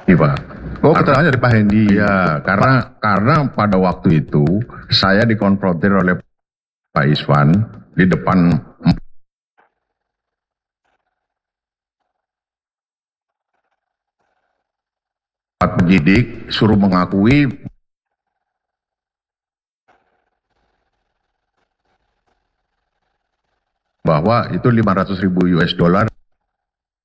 Iya, Pak. Oh, keterangannya dari Pak Hendi. Ya, karena pada waktu itu saya dikonfrontir oleh Pak Iswan di depan empat penyidik, suruh mengakui bahwa itu 500.000 US dollar